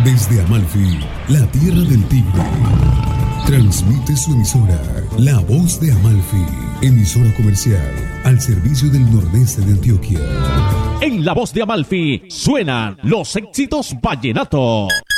Desde Amalfi, la tierra del tigre, transmite su emisora, La Voz de Amalfi, emisora comercial al servicio del nordeste de Antioquia. En La Voz de Amalfi suenan los éxitos vallenatos.